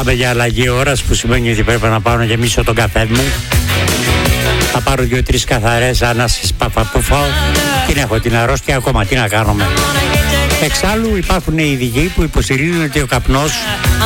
Πάμε για αλλαγή ώρας, που σημαίνει ότι πρέπει να πάω να γεμίσω τον καφέ μου. Θα πάρω 2-3 καθαρές άνασες παπαπούφα. Την έχω την αρρώστια ακόμα, τι να κάνουμε. Εξάλλου υπάρχουν οι ειδικοί που υποστηρίζουν ότι ο καπνός